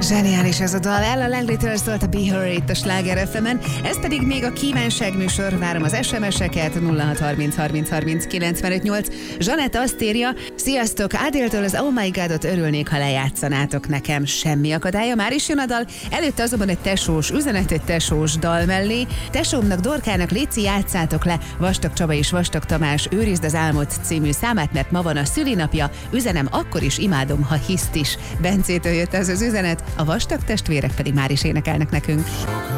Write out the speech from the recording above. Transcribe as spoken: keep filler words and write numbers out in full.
Zseniális ez a dal. Ella Langley-től szólt a Be Her itt a Sláger ef emen. Ez pedig még a kívánság műsor. Várom az es em es-eket nulla hat harminc harminc harminc kilencvenöt nyolc. Zsanett azt írja: sziasztok, Adéltől az Oh My God-ot örülnék, ha lejátszanátok nekem. Semmi akadálya, már is jön a dal. Előtte azonban egy tesós üzenet, egy tesós dal mellé. Tesómnak, Dorkának, léci, játszátok le Vastag Csaba és Vastag Tamás Őrizd az álmot című számát, mert ma van a szülinapja. Üzenem, akkor is imádom, ha hiszt is. Bencétől jött ez az üzenet, a Vastag testvérek pedig már is énekelnek nekünk.